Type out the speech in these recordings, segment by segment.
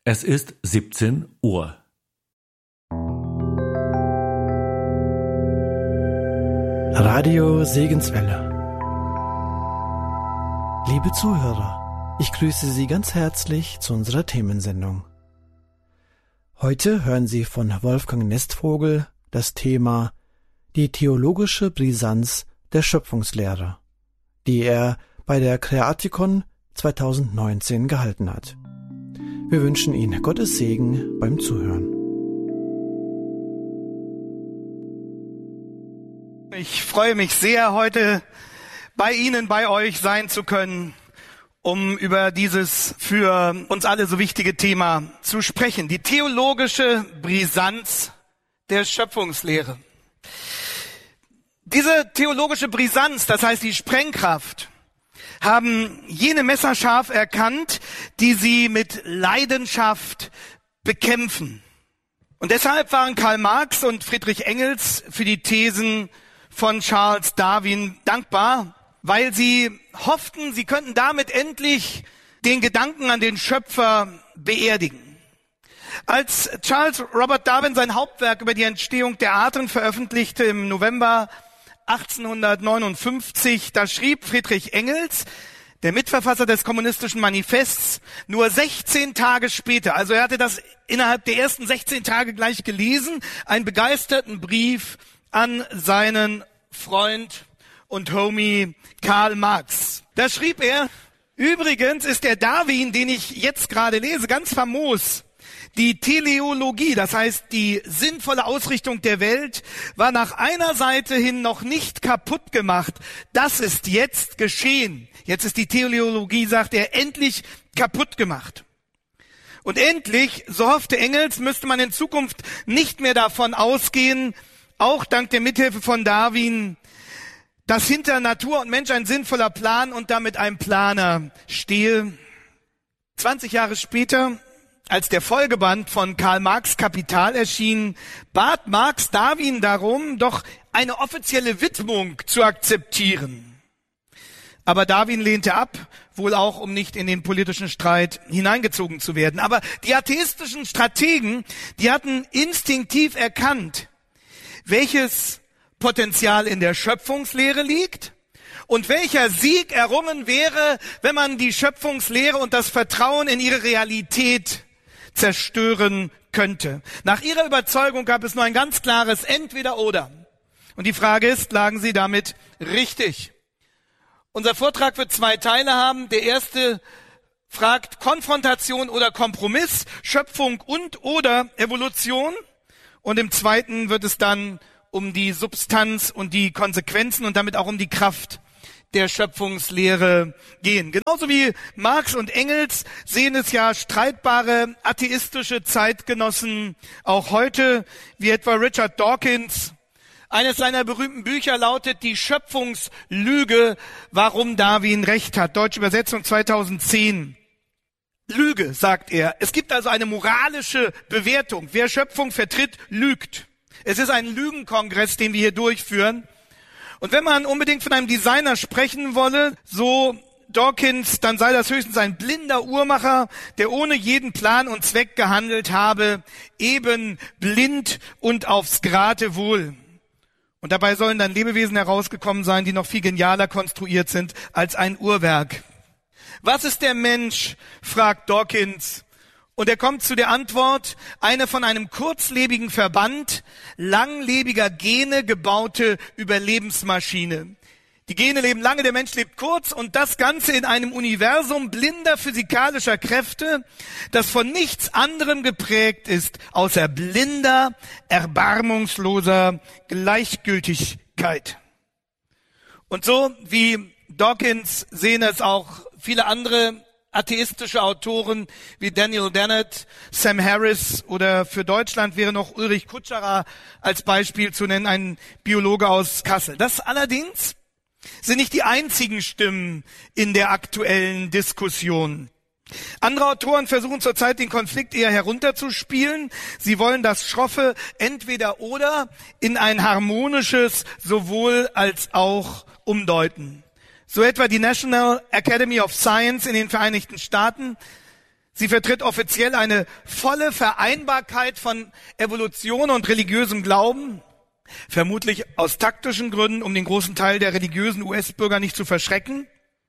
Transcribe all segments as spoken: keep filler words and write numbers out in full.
Es ist siebzehn Uhr. Radio Segenswelle. Liebe Zuhörer, ich grüße Sie ganz herzlich zu unserer Themensendung. Heute hören Sie von Wolfgang Nestvogel das Thema die theologische Brisanz der Schöpfungslehre, die er bei der Creaticon zweitausendneunzehn gehalten hat. Wir wünschen Ihnen Gottes Segen beim Zuhören. Ich freue mich sehr, heute bei Ihnen, bei euch sein zu können, um über dieses für uns alle so wichtige Thema zu sprechen. Die theologische Brisanz der Schöpfungslehre. Diese theologische Brisanz, das heißt die Sprengkraft, haben jene messerscharf erkannt, die sie mit Leidenschaft bekämpfen. Und deshalb waren Karl Marx und Friedrich Engels für die Thesen von Charles Darwin dankbar, weil sie hofften, sie könnten damit endlich den Gedanken an den Schöpfer beerdigen. Als Charles Robert Darwin sein Hauptwerk über die Entstehung der Arten veröffentlichte im November achtzehnhundertneunundfünfzig, da schrieb Friedrich Engels, der Mitverfasser des Kommunistischen Manifests, nur sechzehn Tage später, also er hatte das innerhalb der ersten sechzehn Tage gleich gelesen, einen begeisterten Brief an seinen Freund und Homie Karl Marx. Da schrieb er, übrigens ist der Darwin, den ich jetzt gerade lese, ganz famos. Die Teleologie, das heißt die sinnvolle Ausrichtung der Welt, war nach einer Seite hin noch nicht kaputt gemacht. Das ist jetzt geschehen. Jetzt ist die Teleologie, sagt er, endlich kaputt gemacht. Und endlich, so hoffte Engels, müsste man in Zukunft nicht mehr davon ausgehen, auch dank der Mithilfe von Darwin, dass hinter Natur und Mensch ein sinnvoller Plan und damit ein Planer stehe. zwanzig Jahre später, als der Folgeband von Karl Marx Kapital erschien, bat Marx Darwin darum, doch eine offizielle Widmung zu akzeptieren. Aber Darwin lehnte ab, wohl auch, um nicht in den politischen Streit hineingezogen zu werden. Aber die atheistischen Strategen, die hatten instinktiv erkannt, welches Potenzial in der Schöpfungslehre liegt und welcher Sieg errungen wäre, wenn man die Schöpfungslehre und das Vertrauen in ihre Realität zerstören könnte. Nach ihrer Überzeugung gab es nur ein ganz klares Entweder-Oder. Und die Frage ist, lagen sie damit richtig? Unser Vortrag wird zwei Teile haben. Der erste fragt Konfrontation oder Kompromiss, Schöpfung und oder Evolution. Und im zweiten wird es dann um die Substanz und die Konsequenzen und damit auch um die Kraft der Schöpfungslehre gehen. Genauso wie Marx und Engels sehen es ja streitbare atheistische Zeitgenossen auch heute, wie etwa Richard Dawkins. Eines seiner berühmten Bücher lautet Die Schöpfungslüge, warum Darwin recht hat. Deutsche Übersetzung zweitausendzehn. Lüge, sagt er. Es gibt also eine moralische Bewertung. Wer Schöpfung vertritt, lügt. Es ist ein Lügenkongress, den wir hier durchführen. Und wenn man unbedingt von einem Designer sprechen wolle, so Dawkins, dann sei das höchstens ein blinder Uhrmacher, der ohne jeden Plan und Zweck gehandelt habe, eben blind und aufs Geratewohl. Und dabei sollen dann Lebewesen herausgekommen sein, die noch viel genialer konstruiert sind als ein Uhrwerk. Was ist der Mensch? Fragt Dawkins. Und er kommt zu der Antwort, eine von einem kurzlebigen Verband langlebiger Gene gebaute Überlebensmaschine. Die Gene leben lange, der Mensch lebt kurz und das Ganze in einem Universum blinder physikalischer Kräfte, das von nichts anderem geprägt ist, außer blinder, erbarmungsloser Gleichgültigkeit. Und so wie Dawkins sehen es auch viele andere atheistische Autoren wie Daniel Dennett, Sam Harris oder für Deutschland wäre noch Ulrich Kutscherer als Beispiel zu nennen, ein Biologe aus Kassel. Das allerdings sind nicht die einzigen Stimmen in der aktuellen Diskussion. Andere Autoren versuchen zurzeit den Konflikt eher herunterzuspielen. Sie wollen das schroffe Entweder-Oder in ein harmonisches sowohl als auch umdeuten. So etwa die National Academy of Science in den Vereinigten Staaten. Sie vertritt offiziell eine volle Vereinbarkeit von Evolution und religiösem Glauben, vermutlich aus taktischen Gründen, um den großen Teil der religiösen U S-Bürger nicht zu verschrecken.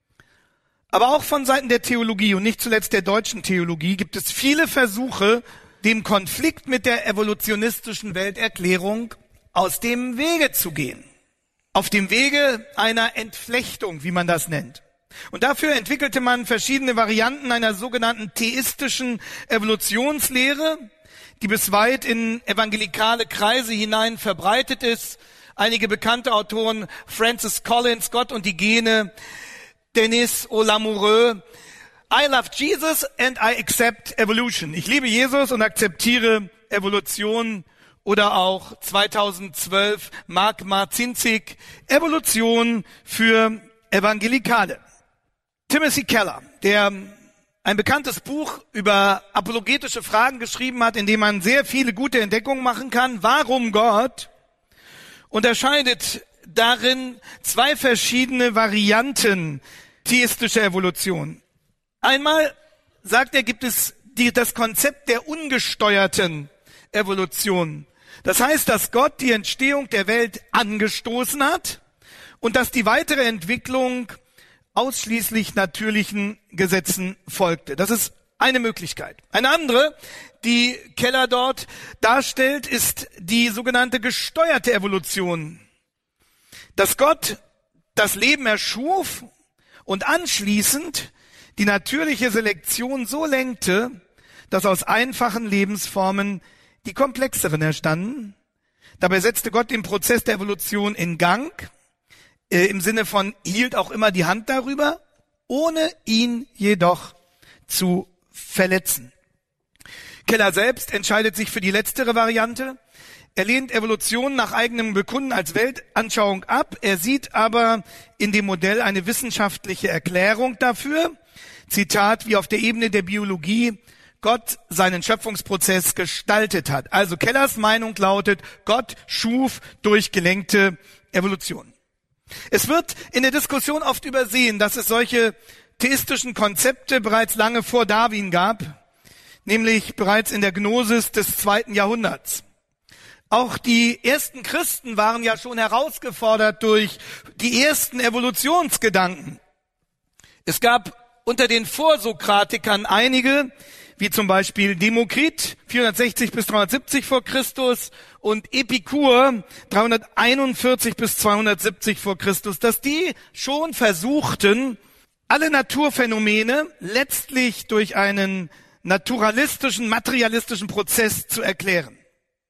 Aber auch von Seiten der Theologie und nicht zuletzt der deutschen Theologie gibt es viele Versuche, dem Konflikt mit der evolutionistischen Welterklärung aus dem Wege zu gehen. Auf dem Wege einer Entflechtung, wie man das nennt. Und dafür entwickelte man verschiedene Varianten einer sogenannten theistischen Evolutionslehre, die bis weit in evangelikale Kreise hinein verbreitet ist. Einige bekannte Autoren, Francis Collins, Gott und die Gene, Denis O'Lamoureux, I love Jesus and I accept evolution. Ich liebe Jesus und akzeptiere Evolution. Oder auch zweitausendzwölf Mark Marcinzig, Evolution für Evangelikale. Timothy Keller, der ein bekanntes Buch über apologetische Fragen geschrieben hat, in dem man sehr viele gute Entdeckungen machen kann. Warum Gott? Unterscheidet darin zwei verschiedene Varianten theistischer Evolution. Einmal, sagt er, gibt es die, das Konzept der ungesteuerten Evolution. Das heißt, dass Gott die Entstehung der Welt angestoßen hat und dass die weitere Entwicklung ausschließlich natürlichen Gesetzen folgte. Das ist eine Möglichkeit. Eine andere, die Keller dort darstellt, ist die sogenannte gesteuerte Evolution. Dass Gott das Leben erschuf und anschließend die natürliche Selektion so lenkte, dass aus einfachen Lebensformen die komplexeren entstanden. Dabei setzte Gott den Prozess der Evolution in Gang, äh, im Sinne von hielt auch immer die Hand darüber, ohne ihn jedoch zu verletzen. Keller selbst entscheidet sich für die letztere Variante. Er lehnt Evolution nach eigenem Bekunden als Weltanschauung ab. Er sieht aber in dem Modell eine wissenschaftliche Erklärung dafür. Zitat, wie auf der Ebene der Biologie Gott seinen Schöpfungsprozess gestaltet hat. Also Kellers Meinung lautet, Gott schuf durch gelenkte Evolution. Es wird in der Diskussion oft übersehen, dass es solche theistischen Konzepte bereits lange vor Darwin gab, nämlich bereits in der Gnosis des zweiten Jahrhunderts. Auch die ersten Christen waren ja schon herausgefordert durch die ersten Evolutionsgedanken. Es gab unter den Vorsokratikern einige, wie zum Beispiel Demokrit, vierhundertsechzig bis dreihundertsiebzig vor Christus, und Epikur, dreihunderteinundvierzig bis zweihundertsiebzig vor Christus, dass die schon versuchten, alle Naturphänomene letztlich durch einen naturalistischen, materialistischen Prozess zu erklären.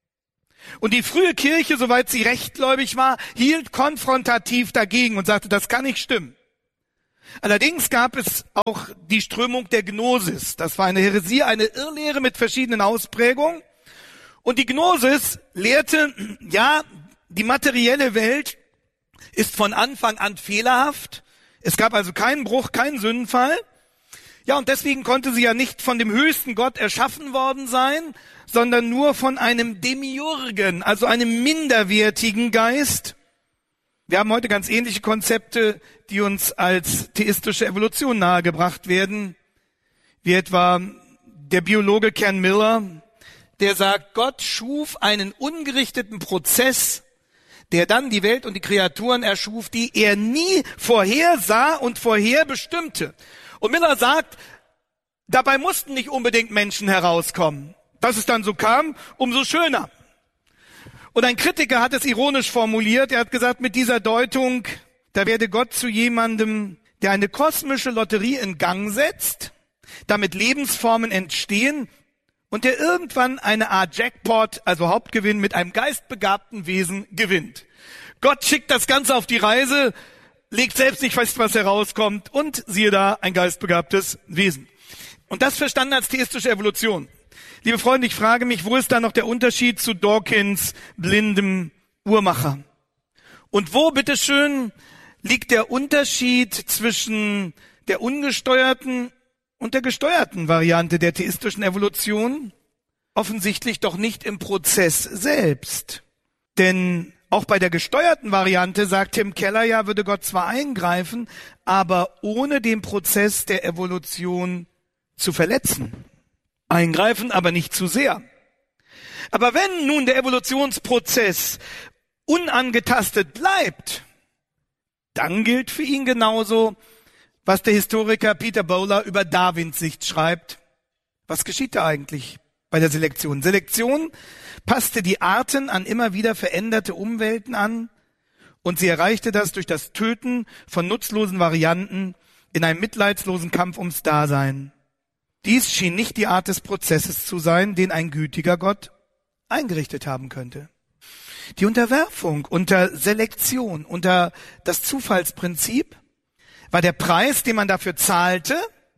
Und die frühe Kirche, soweit sie rechtgläubig war, hielt konfrontativ dagegen und sagte, das kann nicht stimmen. Allerdings gab es auch die Strömung der Gnosis. Das war eine Häresie, eine Irrlehre mit verschiedenen Ausprägungen. Und die Gnosis lehrte, ja, die materielle Welt ist von Anfang an fehlerhaft. Es gab also keinen Bruch, keinen Sündenfall. Ja, und deswegen konnte sie ja nicht von dem höchsten Gott erschaffen worden sein, sondern nur von einem Demiurgen, also einem minderwertigen Geist. Wir haben heute ganz ähnliche Konzepte, die uns als theistische Evolution nahegebracht werden, wie etwa der Biologe Ken Miller, der sagt, Gott schuf einen ungerichteten Prozess, der dann die Welt und die Kreaturen erschuf, die er nie vorhersah und vorherbestimmte. Und Miller sagt, dabei mussten nicht unbedingt Menschen herauskommen. Dass es dann so kam, umso schöner. Und ein Kritiker hat es ironisch formuliert. Er hat gesagt, mit dieser Deutung, da werde Gott zu jemandem, der eine kosmische Lotterie in Gang setzt, damit Lebensformen entstehen und der irgendwann eine Art Jackpot, also Hauptgewinn, mit einem geistbegabten Wesen gewinnt. Gott schickt das Ganze auf die Reise, legt selbst nicht fest, was herauskommt, und siehe da, ein geistbegabtes Wesen. Und das verstanden als theistische Evolution. Liebe Freunde, ich frage mich, wo ist da noch der Unterschied zu Dawkins blindem Uhrmacher? Und wo, bitteschön, liegt der Unterschied zwischen der ungesteuerten und der gesteuerten Variante der theistischen Evolution? Offensichtlich doch nicht im Prozess selbst. Denn auch bei der gesteuerten Variante, sagt Tim Keller ja, würde Gott zwar eingreifen, aber ohne den Prozess der Evolution zu verletzen. eingreifen, aber nicht zu sehr. Aber wenn nun der Evolutionsprozess unangetastet bleibt, dann gilt für ihn genauso, was der Historiker Peter Bowler über Darwins Sicht schreibt. Was geschieht da eigentlich bei der Selektion? Selektion passte die Arten an immer wieder veränderte Umwelten an und sie erreichte das durch das Töten von nutzlosen Varianten in einem mitleidslosen Kampf ums Dasein. Dies schien nicht die Art des Prozesses zu sein, den ein gütiger Gott eingerichtet haben könnte. Die Unterwerfung unter Selektion, unter das Zufallsprinzip, war der Preis, den man dafür zahlte,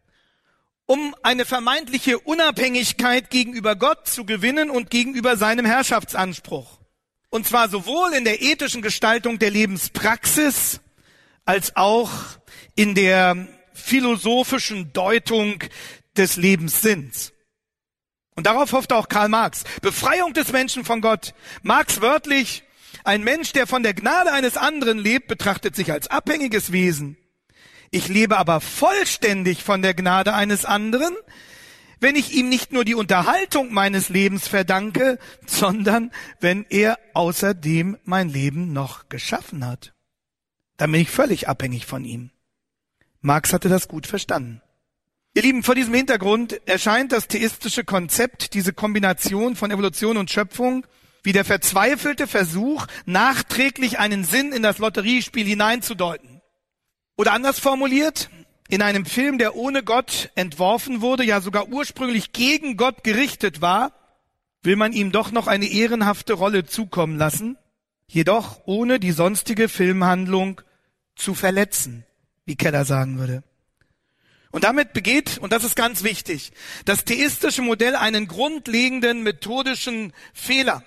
um eine vermeintliche Unabhängigkeit gegenüber Gott zu gewinnen und gegenüber seinem Herrschaftsanspruch. Und zwar sowohl in der ethischen Gestaltung der Lebenspraxis als auch in der philosophischen Deutung des Lebenssinns. Und darauf hoffte auch Karl Marx. Befreiung des Menschen von Gott. Marx wörtlich: Ein Mensch, der von der Gnade eines anderen lebt, betrachtet sich als abhängiges Wesen. Ich lebe aber vollständig von der Gnade eines anderen, wenn ich ihm nicht nur die Unterhaltung meines Lebens verdanke, sondern wenn er außerdem mein Leben noch geschaffen hat. Dann bin ich völlig abhängig von ihm. Marx hatte das gut verstanden. Ihr Lieben, vor diesem Hintergrund erscheint das theistische Konzept, diese Kombination von Evolution und Schöpfung, wie der verzweifelte Versuch, nachträglich einen Sinn in das Lotteriespiel hineinzudeuten. Oder anders formuliert, in einem Film, der ohne Gott entworfen wurde, ja sogar ursprünglich gegen Gott gerichtet war, will man ihm doch noch eine ehrenhafte Rolle zukommen lassen, jedoch ohne die sonstige Filmhandlung zu verletzen, wie Keller sagen würde. Und damit begeht, und das ist ganz wichtig, das theistische Modell einen grundlegenden methodischen Fehler.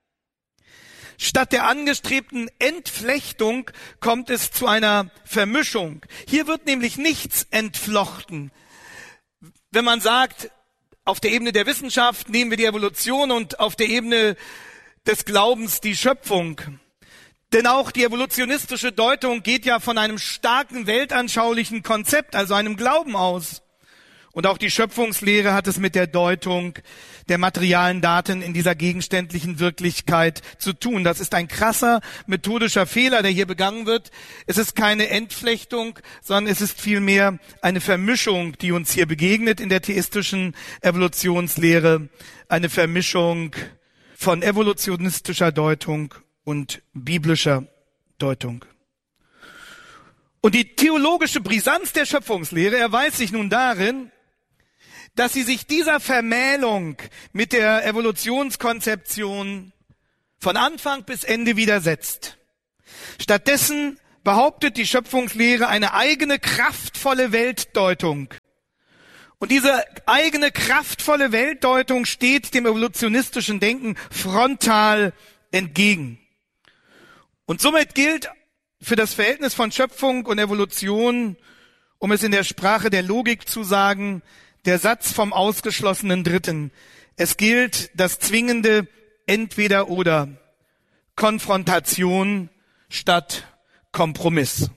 Statt der angestrebten Entflechtung kommt es zu einer Vermischung. Hier wird nämlich nichts entflochten. Wenn man sagt, auf der Ebene der Wissenschaft nehmen wir die Evolution und auf der Ebene des Glaubens die Schöpfung. Denn auch die evolutionistische Deutung geht ja von einem starken weltanschaulichen Konzept, also einem Glauben aus. Und auch die Schöpfungslehre hat es mit der Deutung der materialen Daten in dieser gegenständlichen Wirklichkeit zu tun. Das ist ein krasser methodischer Fehler, der hier begangen wird. Es ist keine Entflechtung, sondern es ist vielmehr eine Vermischung, die uns hier begegnet in der theistischen Evolutionslehre. Eine Vermischung von evolutionistischer Deutung und biblischer Deutung. Und die theologische Brisanz der Schöpfungslehre erweist sich nun darin, dass sie sich dieser Vermählung mit der Evolutionskonzeption von Anfang bis Ende widersetzt. Stattdessen behauptet die Schöpfungslehre eine eigene kraftvolle Weltdeutung. Und diese eigene kraftvolle Weltdeutung steht dem evolutionistischen Denken frontal entgegen. Und somit gilt für das Verhältnis von Schöpfung und Evolution, um es in der Sprache der Logik zu sagen, der Satz vom ausgeschlossenen Dritten. Es gilt das zwingende Entweder-Oder, Konfrontation statt Kompromiss.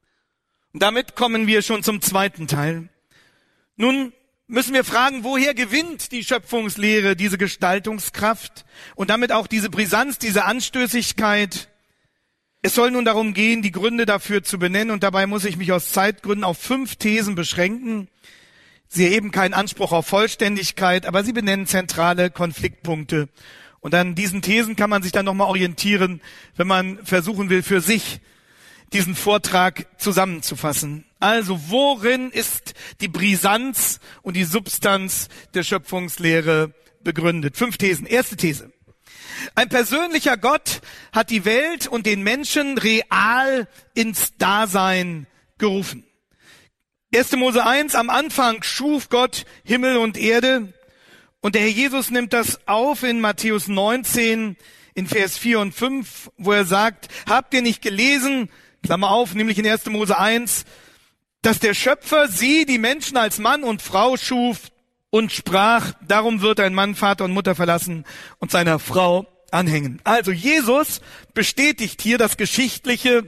Und damit kommen wir schon zum zweiten Teil. Nun müssen wir fragen, woher gewinnt die Schöpfungslehre diese Gestaltungskraft und damit auch diese Brisanz, diese Anstößigkeit? Es soll nun darum gehen, die Gründe dafür zu benennen, und dabei muss ich mich aus Zeitgründen auf fünf Thesen beschränken. Sie erheben keinen Anspruch auf Vollständigkeit, aber sie benennen zentrale Konfliktpunkte. Und an diesen Thesen kann man sich dann nochmal orientieren, wenn man versuchen will, für sich diesen Vortrag zusammenzufassen. Also, worin ist die Brisanz und die Substanz der Schöpfungslehre begründet? Fünf Thesen. Erste These. Ein persönlicher Gott hat die Welt und den Menschen real ins Dasein gerufen. erster Mose eins, am Anfang schuf Gott Himmel und Erde. Und der Herr Jesus nimmt das auf in Matthäus neunzehn, in Vers vier und fünf, wo er sagt, habt ihr nicht gelesen, Klammer auf, nämlich in erster Mose eins, dass der Schöpfer sie, die Menschen, als Mann und Frau schuf und sprach, darum wird ein Mann Vater und Mutter verlassen und seiner Frau anhängen. Also Jesus bestätigt hier das geschichtliche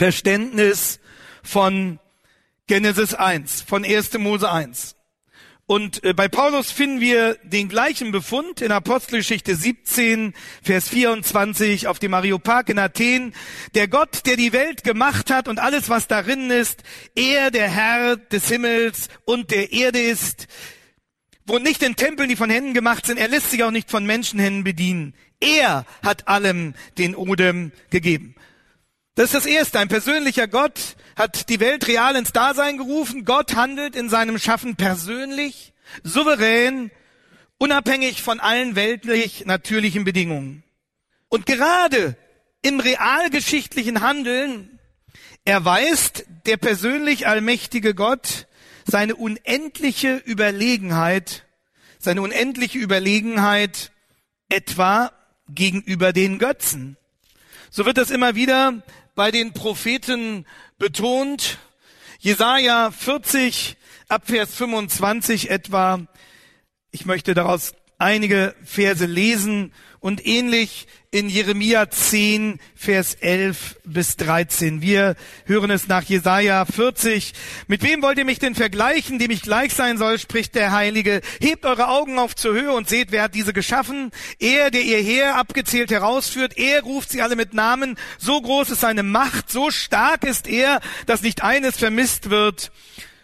Verständnis von Genesis eins, von erster Mose eins. Und bei Paulus finden wir den gleichen Befund in Apostelgeschichte siebzehn, Vers vierundzwanzig auf dem Areopag in Athen. Der Gott, der die Welt gemacht hat und alles, was darin ist, er, der Herr des Himmels und der Erde ist, wohnt nicht in Tempeln, die von Händen gemacht sind. Er lässt sich auch nicht von Menschenhänden bedienen. Er hat allem den Odem gegeben. Das ist das Erste. Ein persönlicher Gott hat die Welt real ins Dasein gerufen. Gott handelt in seinem Schaffen persönlich, souverän, unabhängig von allen weltlich natürlichen Bedingungen. Und gerade im realgeschichtlichen Handeln erweist der persönlich allmächtige Gott seine unendliche Überlegenheit, seine unendliche Überlegenheit etwa gegenüber den Götzen. So wird das immer wieder bei den Propheten betont. Jesaja vierzig, ab Vers fünfundzwanzig etwa. Ich möchte daraus einige Verse lesen und ähnlich in Jeremia zehn, Vers elf bis dreizehn. Wir hören es nach Jesaja vierzig. Mit wem wollt ihr mich denn vergleichen, dem ich gleich sein soll, spricht der Heilige. Hebt eure Augen auf zur Höhe und seht, wer hat diese geschaffen? Er, der ihr Heer abgezählt herausführt, er ruft sie alle mit Namen. So groß ist seine Macht, so stark ist er, dass nicht eines vermisst wird.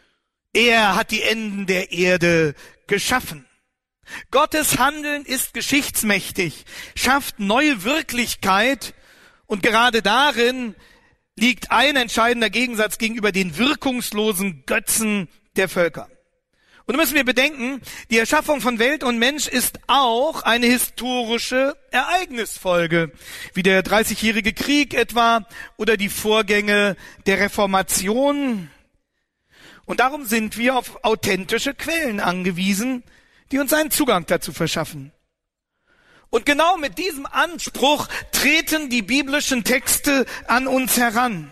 Er hat die Enden der Erde geschaffen. Gottes Handeln ist geschichtsmächtig, schafft neue Wirklichkeit und gerade darin liegt ein entscheidender Gegensatz gegenüber den wirkungslosen Götzen der Völker. Und da müssen wir bedenken, die Erschaffung von Welt und Mensch ist auch eine historische Ereignisfolge, wie der Dreißigjährige Krieg etwa oder die Vorgänge der Reformation. Und darum sind wir auf authentische Quellen angewiesen, die uns einen Zugang dazu verschaffen. Und genau mit diesem Anspruch treten die biblischen Texte an uns heran.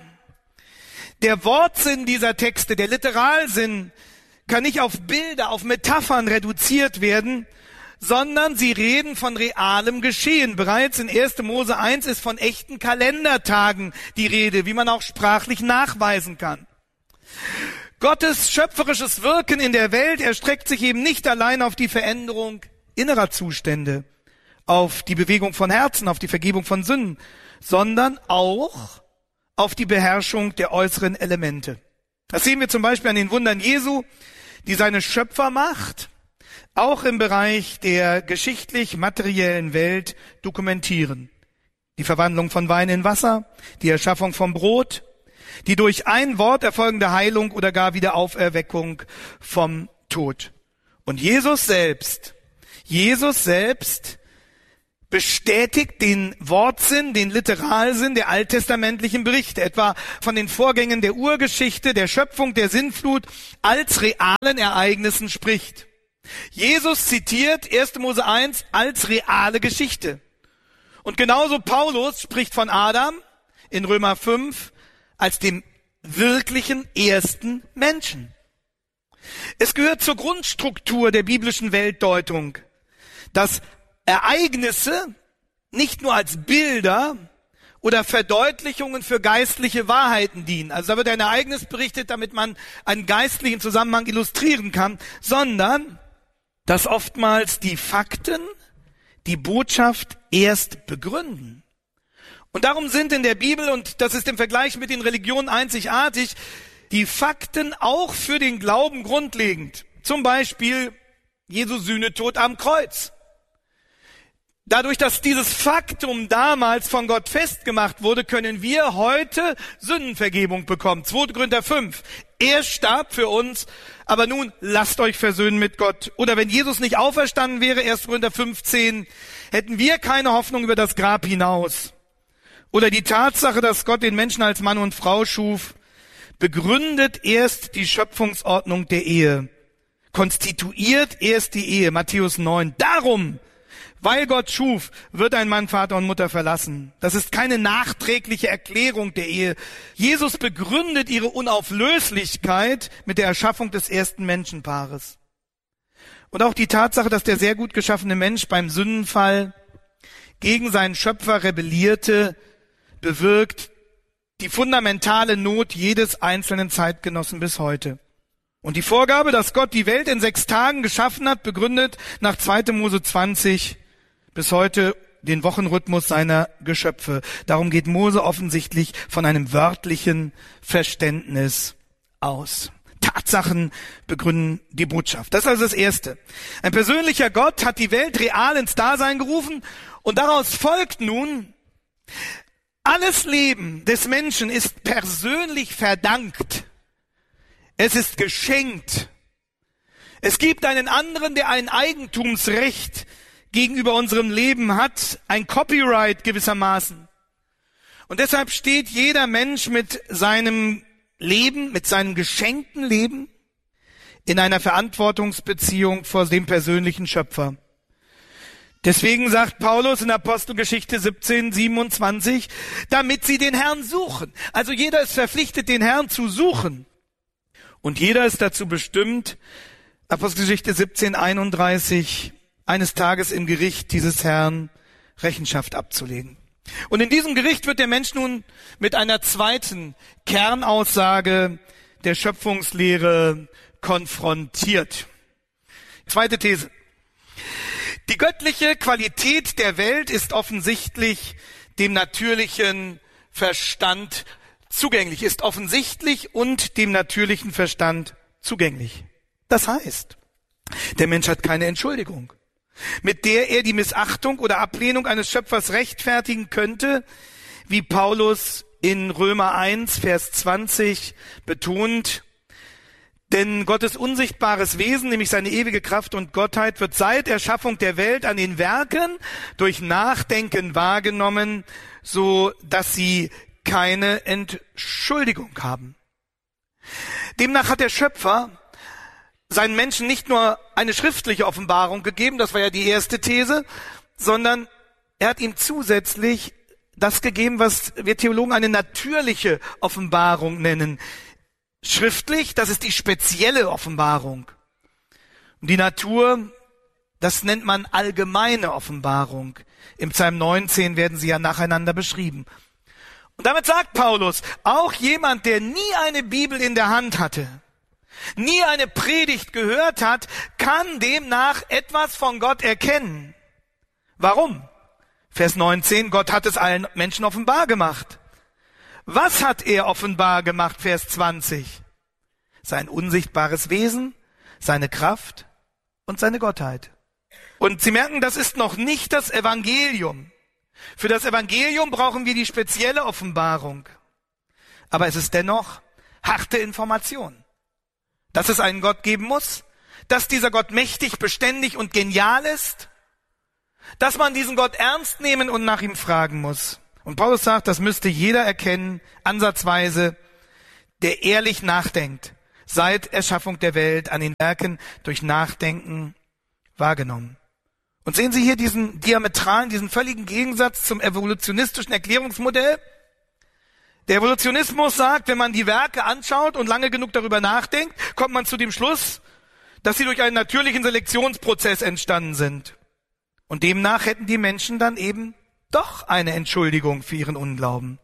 Der Wortsinn dieser Texte, der Literalsinn, kann nicht auf Bilder, auf Metaphern reduziert werden, sondern sie reden von realem Geschehen. Bereits in erster Mose eins ist von echten Kalendertagen die Rede, wie man auch sprachlich nachweisen kann. Gottes schöpferisches Wirken in der Welt erstreckt sich eben nicht allein auf die Veränderung innerer Zustände, auf die Bewegung von Herzen, auf die Vergebung von Sünden, sondern auch auf die Beherrschung der äußeren Elemente. Das sehen wir zum Beispiel an den Wundern Jesu, die seine Schöpfermacht auch im Bereich der geschichtlich-materiellen Welt dokumentieren. Die Verwandlung von Wein in Wasser, die Erschaffung von Brot, die durch ein Wort erfolgende Heilung oder gar Wiederauferweckung vom Tod. Und Jesus selbst, Jesus selbst bestätigt den Wortsinn, den Literalsinn der alttestamentlichen Berichte, etwa von den Vorgängen der Urgeschichte, der Schöpfung, der Sintflut, als realen Ereignissen spricht. Jesus zitiert erster Mose eins als reale Geschichte. Und genauso Paulus spricht von Adam in Römer fünf als dem wirklichen ersten Menschen. Es gehört zur Grundstruktur der biblischen Weltdeutung, dass Ereignisse nicht nur als Bilder oder Verdeutlichungen für geistliche Wahrheiten dienen. Also da wird ein Ereignis berichtet, damit man einen geistlichen Zusammenhang illustrieren kann, sondern dass oftmals die Fakten die Botschaft erst begründen. Und darum sind in der Bibel, und das ist im Vergleich mit den Religionen einzigartig, die Fakten auch für den Glauben grundlegend. Zum Beispiel Jesu Sühnetod am Kreuz. Dadurch, dass dieses Faktum damals von Gott festgemacht wurde, können wir heute Sündenvergebung bekommen. zweiter Korinther fünf. Er starb für uns, aber nun lasst euch versöhnen mit Gott. Oder wenn Jesus nicht auferstanden wäre, erster Korinther fünfzehn, hätten wir keine Hoffnung über das Grab hinaus. Oder die Tatsache, dass Gott den Menschen als Mann und Frau schuf, begründet erst die Schöpfungsordnung der Ehe, konstituiert erst die Ehe, Matthäus neun. Darum, weil Gott schuf, wird ein Mann Vater und Mutter verlassen. Das ist keine nachträgliche Erklärung der Ehe. Jesus begründet ihre Unauflöslichkeit mit der Erschaffung des ersten Menschenpaares. Und auch die Tatsache, dass der sehr gut geschaffene Mensch beim Sündenfall gegen seinen Schöpfer rebellierte, bewirkt die fundamentale Not jedes einzelnen Zeitgenossen bis heute. Und die Vorgabe, dass Gott die Welt in sechs Tagen geschaffen hat, begründet nach zweiter Mose zwanzig bis heute den Wochenrhythmus seiner Geschöpfe. Darum geht Mose offensichtlich von einem wörtlichen Verständnis aus. Tatsachen begründen die Botschaft. Das ist also das Erste. Ein persönlicher Gott hat die Welt real ins Dasein gerufen und daraus folgt nun, alles Leben des Menschen ist persönlich verdankt. Es ist geschenkt. Es gibt einen anderen, der ein Eigentumsrecht gegenüber unserem Leben hat, ein Copyright gewissermaßen. Und deshalb steht jeder Mensch mit seinem Leben, mit seinem geschenkten Leben in einer Verantwortungsbeziehung vor dem persönlichen Schöpfer. Deswegen sagt Paulus in Apostelgeschichte siebzehn, siebenundzwanzig, damit sie den Herrn suchen. Also jeder ist verpflichtet, den Herrn zu suchen. Und jeder ist dazu bestimmt, Apostelgeschichte siebzehn, einunddreißig, eines Tages im Gericht dieses Herrn Rechenschaft abzulegen. Und in diesem Gericht wird der Mensch nun mit einer zweiten Kernaussage der Schöpfungslehre konfrontiert. Zweite These. Die göttliche Qualität der Welt ist offensichtlich dem natürlichen Verstand zugänglich, ist offensichtlich und dem natürlichen Verstand zugänglich. Das heißt, der Mensch hat keine Entschuldigung, mit der er die Missachtung oder Ablehnung eines Schöpfers rechtfertigen könnte, wie Paulus in Römer eins, Vers zwanzig betont. Denn Gottes unsichtbares Wesen, nämlich seine ewige Kraft und Gottheit, wird seit Erschaffung der Welt an den Werken durch Nachdenken wahrgenommen, so dass sie keine Entschuldigung haben. Demnach hat der Schöpfer seinen Menschen nicht nur eine schriftliche Offenbarung gegeben, das war ja die erste These, sondern er hat ihm zusätzlich das gegeben, was wir Theologen eine natürliche Offenbarung nennen. Schriftlich, das ist die spezielle Offenbarung. Und die Natur, das nennt man allgemeine Offenbarung. Im Psalm neunzehn werden sie ja nacheinander beschrieben. Und damit sagt Paulus, auch jemand, der nie eine Bibel in der Hand hatte, nie eine Predigt gehört hat, kann demnach etwas von Gott erkennen. Warum? Vers neunzehn, Gott hat es allen Menschen offenbar gemacht. Was hat er offenbar gemacht? Vers zwanzig. Sein unsichtbares Wesen, seine Kraft und seine Gottheit. Und Sie merken, das ist noch nicht das Evangelium. Für das Evangelium brauchen wir die spezielle Offenbarung. Aber es ist dennoch harte Information. Dass es einen Gott geben muss, dass dieser Gott mächtig, beständig und genial ist, dass man diesen Gott ernst nehmen und nach ihm fragen muss. Und Paulus sagt, das müsste jeder erkennen, ansatzweise, der ehrlich nachdenkt, seit Erschaffung der Welt an den Werken durch Nachdenken wahrgenommen. Und sehen Sie hier diesen diametralen, diesen völligen Gegensatz zum evolutionistischen Erklärungsmodell? Der Evolutionismus sagt, wenn man die Werke anschaut und lange genug darüber nachdenkt, kommt man zu dem Schluss, dass sie durch einen natürlichen Selektionsprozess entstanden sind. Und demnach hätten die Menschen dann eben doch eine Entschuldigung für ihren Unglauben.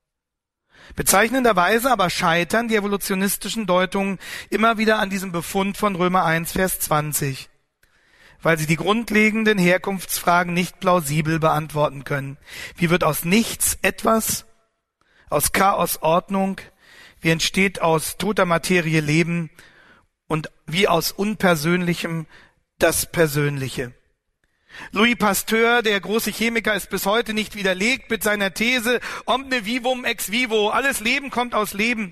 Bezeichnenderweise aber scheitern die evolutionistischen Deutungen immer wieder an diesem Befund von Römer eins, Vers zwanzig, weil sie die grundlegenden Herkunftsfragen nicht plausibel beantworten können. Wie wird aus nichts etwas, aus Chaos Ordnung, wie entsteht aus toter Materie Leben und wie aus Unpersönlichem das Persönliche? Louis Pasteur, der große Chemiker, ist bis heute nicht widerlegt mit seiner These omne vivum ex vivo, alles Leben kommt aus Leben.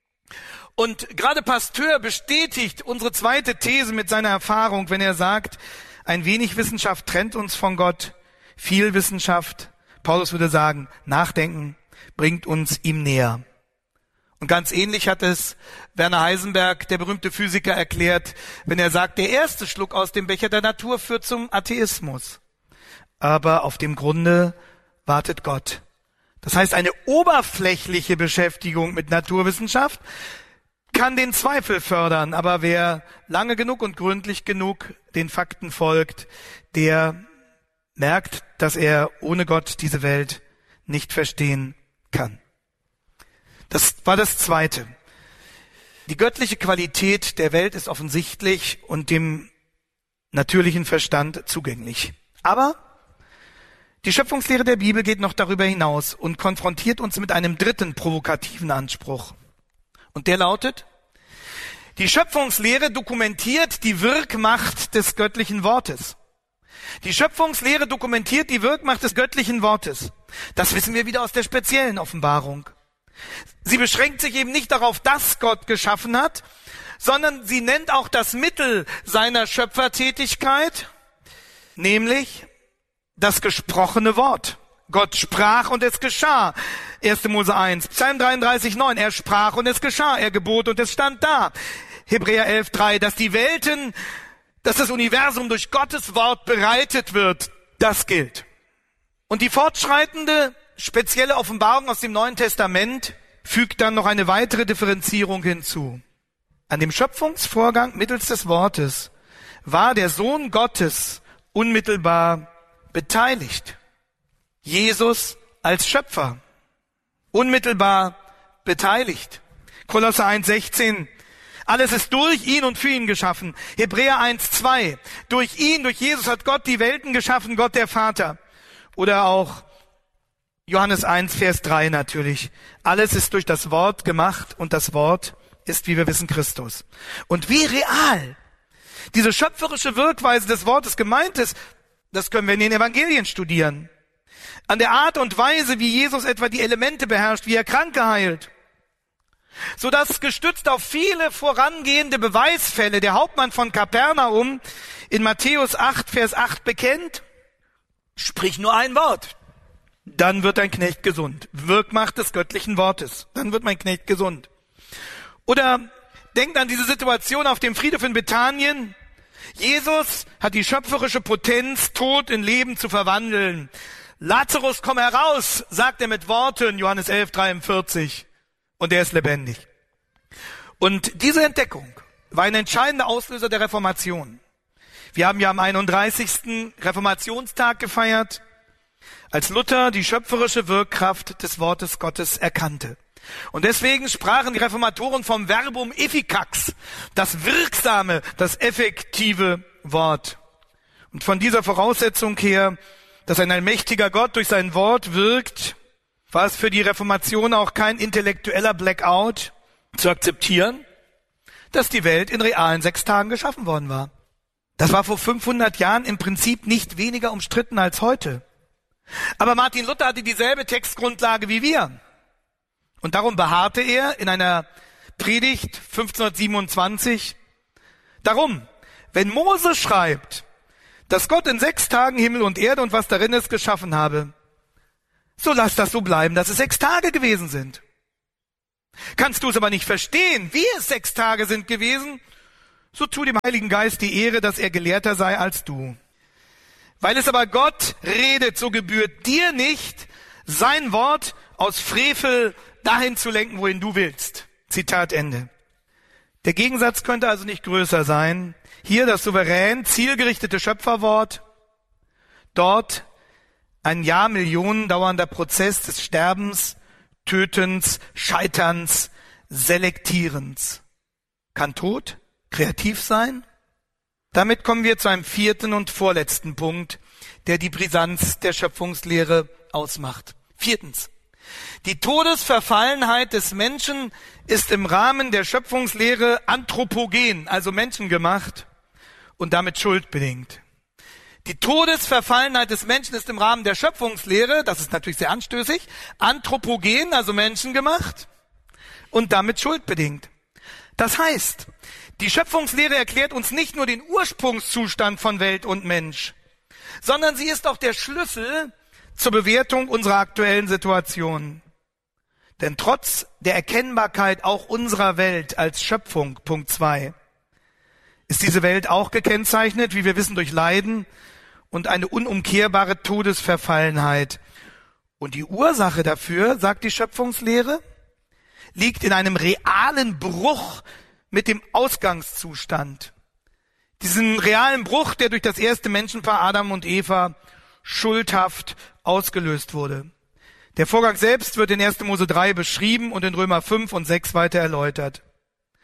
Und gerade Pasteur bestätigt unsere zweite These mit seiner Erfahrung, wenn er sagt, ein wenig Wissenschaft trennt uns von Gott, viel Wissenschaft, Paulus würde sagen, Nachdenken, bringt uns ihm näher. Und ganz ähnlich hat es Werner Heisenberg, der berühmte Physiker, erklärt, wenn er sagt, der erste Schluck aus dem Becher der Natur führt zum Atheismus. Aber auf dem Grunde wartet Gott. Das heißt, eine oberflächliche Beschäftigung mit Naturwissenschaft kann den Zweifel fördern, aber wer lange genug und gründlich genug den Fakten folgt, der merkt, dass er ohne Gott diese Welt nicht verstehen kann. Das war das Zweite. Die göttliche Qualität der Welt ist offensichtlich und dem natürlichen Verstand zugänglich. Aber die Schöpfungslehre der Bibel geht noch darüber hinaus und konfrontiert uns mit einem dritten provokativen Anspruch. Und der lautet: Die Schöpfungslehre dokumentiert die Wirkmacht des göttlichen Wortes. Die Schöpfungslehre dokumentiert die Wirkmacht des göttlichen Wortes. Das wissen wir wieder aus der speziellen Offenbarung. Sie beschränkt sich eben nicht darauf, dass Gott geschaffen hat, sondern sie nennt auch das Mittel seiner Schöpfertätigkeit, nämlich das gesprochene Wort. Gott sprach und es geschah. erster Mose eins, Psalm dreiunddreißig, neun. Er sprach und es geschah. Er gebot und es stand da. Hebräer elf, drei. Dass die Welten, dass das Universum durch Gottes Wort bereitet wird, das gilt. Und die fortschreitende spezielle Offenbarung aus dem Neuen Testament fügt dann noch eine weitere Differenzierung hinzu. An dem Schöpfungsvorgang mittels des Wortes war der Sohn Gottes unmittelbar beteiligt. Jesus als Schöpfer, unmittelbar beteiligt. Kolosser eins, sechzehn. Alles ist durch ihn und für ihn geschaffen. Hebräer eins, zwei. Durch ihn, durch Jesus hat Gott die Welten geschaffen, Gott der Vater. Oder auch Johannes eins, Vers drei natürlich. Alles ist durch das Wort gemacht und das Wort ist, wie wir wissen, Christus. Und wie real diese schöpferische Wirkweise des Wortes gemeint ist, das können wir in den Evangelien studieren. An der Art und Weise, wie Jesus etwa die Elemente beherrscht, wie er Kranke heilt. Sodass gestützt auf viele vorangehende Beweisfälle der Hauptmann von Kapernaum in Matthäus acht, Vers acht bekennt: Sprich nur ein Wort, dann wird dein Knecht gesund. Wirkmacht des göttlichen Wortes, dann wird mein Knecht gesund. Oder denkt an diese Situation auf dem Friedhof in Bethanien. Jesus hat die schöpferische Potenz, Tod in Leben zu verwandeln. Lazarus, komm heraus, sagt er mit Worten, Johannes elf, dreiundvierzig. Und er ist lebendig. Und diese Entdeckung war ein entscheidender Auslöser der Reformation. Wir haben ja am einunddreißigsten Reformationstag gefeiert, als Luther die schöpferische Wirkkraft des Wortes Gottes erkannte. Und deswegen sprachen die Reformatoren vom Verbum efficax, das wirksame, das effektive Wort. Und von dieser Voraussetzung her, dass ein allmächtiger Gott durch sein Wort wirkt, war es für die Reformation auch kein intellektueller Blackout zu akzeptieren, dass die Welt in realen sechs Tagen geschaffen worden war. Das war vor fünfhundert Jahren im Prinzip nicht weniger umstritten als heute. Aber Martin Luther hatte dieselbe Textgrundlage wie wir. Und darum beharrte er in einer Predigt fünfzehnhundertsiebenundzwanzig, darum, wenn Mose schreibt, dass Gott in sechs Tagen Himmel und Erde und was darin ist geschaffen habe, so lass das so bleiben, dass es sechs Tage gewesen sind. Kannst du es aber nicht verstehen, wie es sechs Tage sind gewesen, so tu dem Heiligen Geist die Ehre, dass er gelehrter sei als du. Weil es aber Gott redet, so gebührt dir nicht, sein Wort aus Frevel dahin zu lenken, wohin du willst. Zitat Ende. Der Gegensatz könnte also nicht größer sein. Hier das souverän, zielgerichtete Schöpferwort, dort ein Jahrmillionen dauernder Prozess des Sterbens, Tötens, Scheiterns, Selektierens. Kann Tod kreativ sein? Damit kommen wir zu einem vierten und vorletzten Punkt, der die Brisanz der Schöpfungslehre ausmacht. Viertens. Die Todesverfallenheit des Menschen ist im Rahmen der Schöpfungslehre anthropogen, also menschengemacht und damit schuldbedingt. Die Todesverfallenheit des Menschen ist im Rahmen der Schöpfungslehre, das ist natürlich sehr anstößig, anthropogen, also menschengemacht und damit schuldbedingt. Das heißt, die Schöpfungslehre erklärt uns nicht nur den Ursprungszustand von Welt und Mensch, sondern sie ist auch der Schlüssel zur Bewertung unserer aktuellen Situation. Denn trotz der Erkennbarkeit auch unserer Welt als Schöpfung, Punkt zwei, ist diese Welt auch gekennzeichnet, wie wir wissen, durch Leiden und eine unumkehrbare Todesverfallenheit. Und die Ursache dafür, sagt die Schöpfungslehre, liegt in einem realen Bruch mit dem Ausgangszustand. Diesen realen Bruch, der durch das erste Menschenpaar Adam und Eva schuldhaft ausgelöst wurde. Der Vorgang selbst wird in erster Mose drei beschrieben und in Römer fünf und sechs weiter erläutert.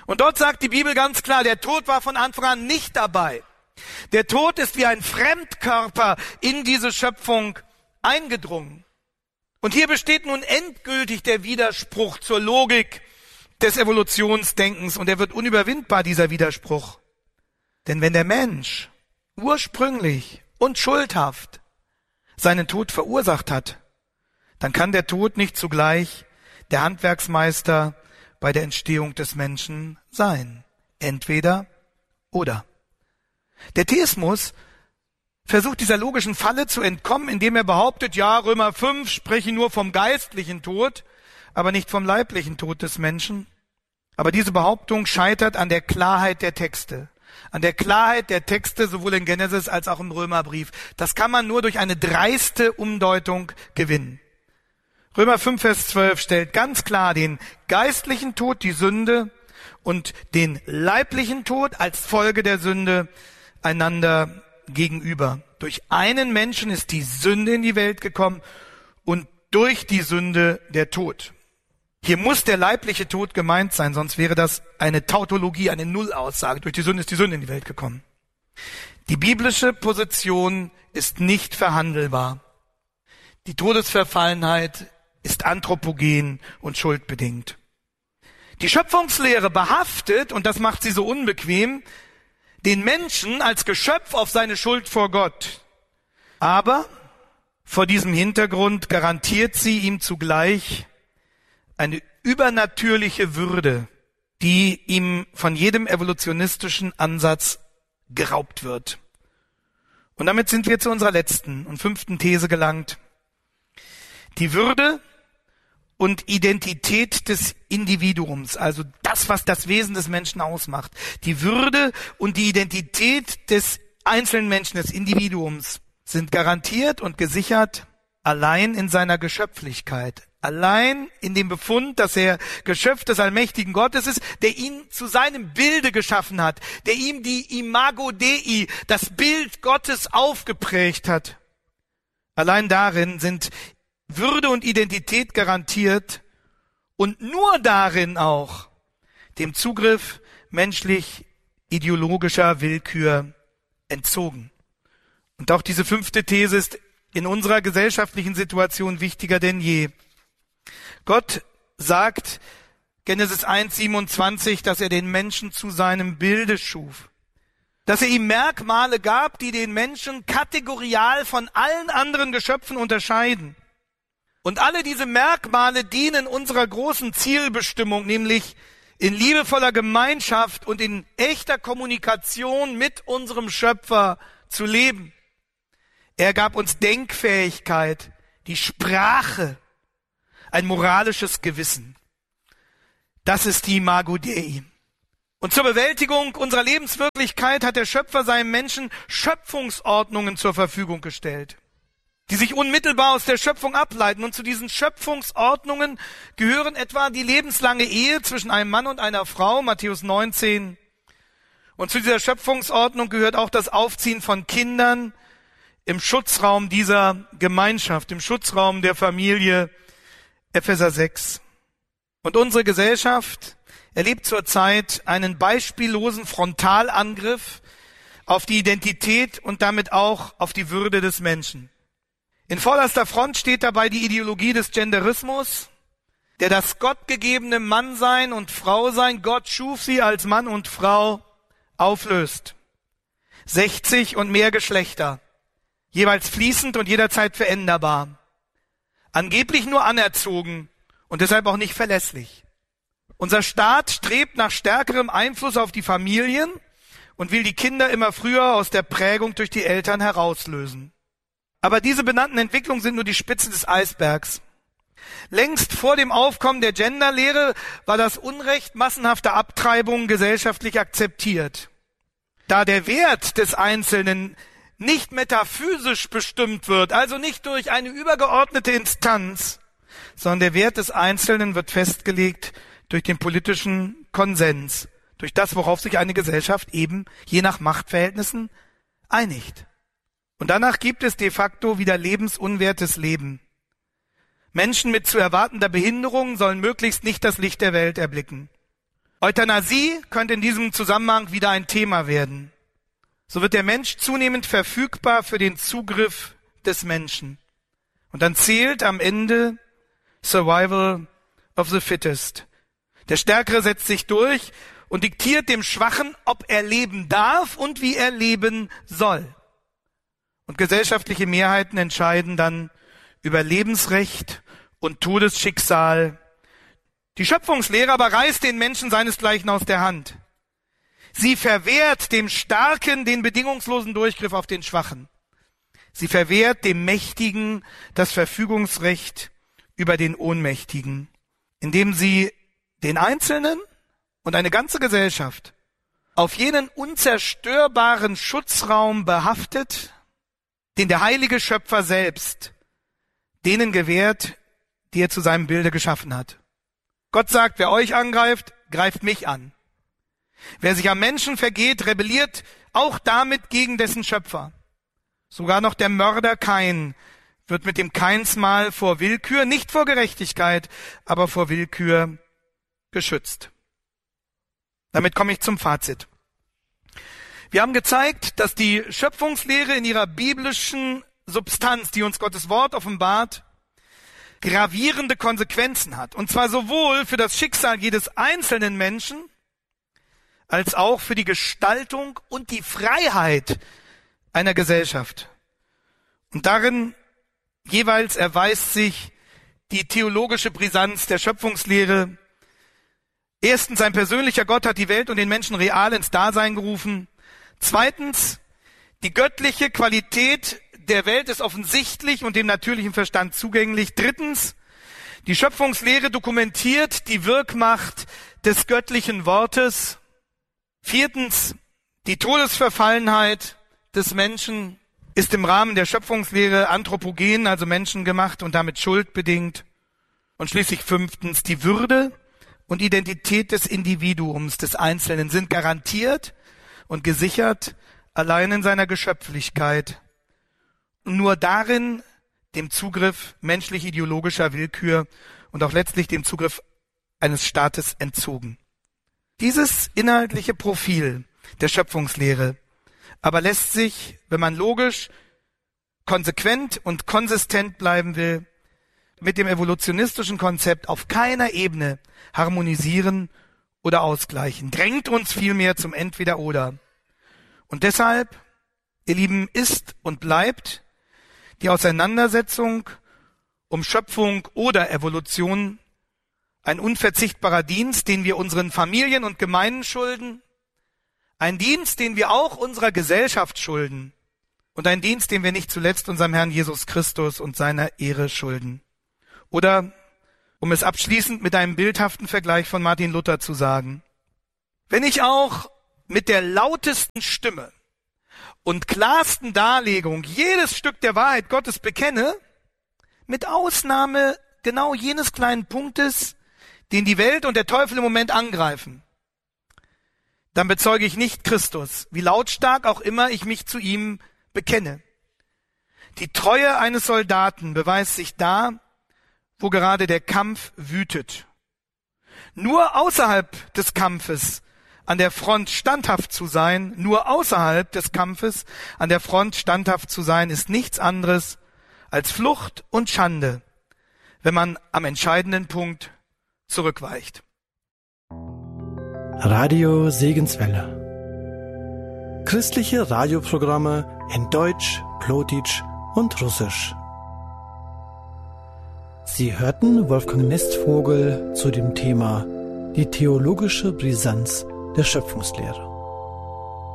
Und dort sagt die Bibel ganz klar, der Tod war von Anfang an nicht dabei. Der Tod ist wie ein Fremdkörper in diese Schöpfung eingedrungen. Und hier besteht nun endgültig der Widerspruch zur Logik des Evolutionsdenkens und er wird unüberwindbar, dieser Widerspruch. Denn wenn der Mensch ursprünglich und schuldhaft seinen Tod verursacht hat, dann kann der Tod nicht zugleich der Handwerksmeister bei der Entstehung des Menschen sein. Entweder oder. Der Theismus versucht dieser logischen Falle zu entkommen, indem er behauptet, ja, Römer fünf spreche nur vom geistlichen Tod, aber nicht vom leiblichen Tod des Menschen. Aber diese Behauptung scheitert an der Klarheit der Texte. An der Klarheit der Texte sowohl in Genesis als auch im Römerbrief. Das kann man nur durch eine dreiste Umdeutung gewinnen. Römer fünf, Vers zwölf stellt ganz klar den geistlichen Tod, die Sünde, und den leiblichen Tod als Folge der Sünde einander gegenüber. Durch einen Menschen ist die Sünde in die Welt gekommen und durch die Sünde der Tod. Hier muss der leibliche Tod gemeint sein, sonst wäre das eine Tautologie, eine Nullaussage. Durch die Sünde ist die Sünde in die Welt gekommen. Die biblische Position ist nicht verhandelbar. Die Todesverfallenheit ist anthropogen und schuldbedingt. Die Schöpfungslehre behaftet, und das macht sie so unbequem, den Menschen als Geschöpf auf seine Schuld vor Gott. Aber vor diesem Hintergrund garantiert sie ihm zugleich eine übernatürliche Würde, die ihm von jedem evolutionistischen Ansatz geraubt wird. Und damit sind wir zu unserer letzten und fünften These gelangt. Die Würde und Identität des Individuums, also das, was das Wesen des Menschen ausmacht. Die Würde und die Identität des einzelnen Menschen, des Individuums, sind garantiert und gesichert allein in seiner Geschöpflichkeit. Allein in dem Befund, dass er Geschöpf des allmächtigen Gottes ist, der ihn zu seinem Bilde geschaffen hat, der ihm die Imago Dei, das Bild Gottes, aufgeprägt hat. Allein darin sind Würde und Identität garantiert und nur darin auch dem Zugriff menschlich-ideologischer Willkür entzogen. Und auch diese fünfte These ist in unserer gesellschaftlichen Situation wichtiger denn je. Gott sagt, Genesis eins, siebenundzwanzig, dass er den Menschen zu seinem Bilde schuf. Dass er ihm Merkmale gab, die den Menschen kategorial von allen anderen Geschöpfen unterscheiden. Und alle diese Merkmale dienen unserer großen Zielbestimmung, nämlich in liebevoller Gemeinschaft und in echter Kommunikation mit unserem Schöpfer zu leben. Er gab uns Denkfähigkeit, die Sprache, ein moralisches Gewissen. Das ist die Imago Dei. Und zur Bewältigung unserer Lebenswirklichkeit hat der Schöpfer seinem Menschen Schöpfungsordnungen zur Verfügung gestellt, die sich unmittelbar aus der Schöpfung ableiten. Und zu diesen Schöpfungsordnungen gehören etwa die lebenslange Ehe zwischen einem Mann und einer Frau, Matthäus neunzehn. Und zu dieser Schöpfungsordnung gehört auch das Aufziehen von Kindern im Schutzraum dieser Gemeinschaft, im Schutzraum der Familie, Epheser sechs. Und unsere Gesellschaft erlebt zurzeit einen beispiellosen Frontalangriff auf die Identität und damit auch auf die Würde des Menschen. In vorderster Front steht dabei die Ideologie des Genderismus, der das gottgegebene Mannsein und Frausein, Gott schuf sie als Mann und Frau, auflöst. sechzig und mehr Geschlechter, jeweils fließend und jederzeit veränderbar. Angeblich nur anerzogen und deshalb auch nicht verlässlich. Unser Staat strebt nach stärkerem Einfluss auf die Familien und will die Kinder immer früher aus der Prägung durch die Eltern herauslösen. Aber diese benannten Entwicklungen sind nur die Spitze des Eisbergs. Längst vor dem Aufkommen der Genderlehre war das Unrecht massenhafter Abtreibungen gesellschaftlich akzeptiert. Da der Wert des Einzelnen nicht metaphysisch bestimmt wird, also nicht durch eine übergeordnete Instanz, sondern der Wert des Einzelnen wird festgelegt durch den politischen Konsens, durch das, worauf sich eine Gesellschaft eben je nach Machtverhältnissen einigt. Und danach gibt es de facto wieder lebensunwertes Leben. Menschen mit zu erwartender Behinderung sollen möglichst nicht das Licht der Welt erblicken. Euthanasie könnte in diesem Zusammenhang wieder ein Thema werden. So wird der Mensch zunehmend verfügbar für den Zugriff des Menschen. Und dann zählt am Ende Survival of the Fittest. Der Stärkere setzt sich durch und diktiert dem Schwachen, ob er leben darf und wie er leben soll. Und gesellschaftliche Mehrheiten entscheiden dann über Lebensrecht und Todesschicksal. Die Schöpfungslehre aber reißt den Menschen seinesgleichen aus der Hand. Sie verwehrt dem Starken den bedingungslosen Durchgriff auf den Schwachen. Sie verwehrt dem Mächtigen das Verfügungsrecht über den Ohnmächtigen, indem sie den Einzelnen und eine ganze Gesellschaft auf jenen unzerstörbaren Schutzraum behaftet, den der heilige Schöpfer selbst denen gewährt, die er zu seinem Bilde geschaffen hat. Gott sagt, wer euch angreift, greift mich an. Wer sich am Menschen vergeht, rebelliert auch damit gegen dessen Schöpfer. Sogar noch der Mörder Kain wird mit dem Kainsmal vor Willkür, nicht vor Gerechtigkeit, aber vor Willkür geschützt. Damit komme ich zum Fazit. Wir haben gezeigt, dass die Schöpfungslehre in ihrer biblischen Substanz, die uns Gottes Wort offenbart, gravierende Konsequenzen hat. Und zwar sowohl für das Schicksal jedes einzelnen Menschen, als auch für die Gestaltung und die Freiheit einer Gesellschaft. Und darin jeweils erweist sich die theologische Brisanz der Schöpfungslehre. Erstens, ein persönlicher Gott hat die Welt und den Menschen real ins Dasein gerufen. Zweitens, die göttliche Qualität der Welt ist offensichtlich und dem natürlichen Verstand zugänglich. Drittens, die Schöpfungslehre dokumentiert die Wirkmacht des göttlichen Wortes. Viertens, die Todesverfallenheit des Menschen ist im Rahmen der Schöpfungslehre anthropogen, also menschengemacht und damit schuldbedingt. Und schließlich fünftens, die Würde und Identität des Individuums, des Einzelnen, sind garantiert und gesichert allein in seiner Geschöpflichkeit. Nur darin dem Zugriff menschlich-ideologischer Willkür und auch letztlich dem Zugriff eines Staates entzogen. Dieses inhaltliche Profil der Schöpfungslehre aber lässt sich, wenn man logisch, konsequent und konsistent bleiben will, mit dem evolutionistischen Konzept auf keiner Ebene harmonisieren oder ausgleichen, drängt uns vielmehr zum Entweder-Oder. Und deshalb, ihr Lieben, ist und bleibt die Auseinandersetzung um Schöpfung oder Evolution ein unverzichtbarer Dienst, den wir unseren Familien und Gemeinden schulden, ein Dienst, den wir auch unserer Gesellschaft schulden und ein Dienst, den wir nicht zuletzt unserem Herrn Jesus Christus und seiner Ehre schulden. Oder, um es abschließend mit einem bildhaften Vergleich von Martin Luther zu sagen, wenn ich auch mit der lautesten Stimme und klarsten Darlegung jedes Stück der Wahrheit Gottes bekenne, mit Ausnahme genau jenes kleinen Punktes, den die Welt und der Teufel im Moment angreifen, dann bezeuge ich nicht Christus, wie lautstark auch immer ich mich zu ihm bekenne. Die Treue eines Soldaten beweist sich da, wo gerade der Kampf wütet. Nur außerhalb des Kampfes an der Front standhaft zu sein, nur außerhalb des Kampfes an der Front standhaft zu sein, ist nichts anderes als Flucht und Schande, wenn man am entscheidenden Punkt zurückweicht. Radio Segenswelle. Christliche Radioprogramme in Deutsch, Plotitsch und Russisch. Sie hörten Wolfgang Nestvogel zu dem Thema die theologische Brisanz der Schöpfungslehre.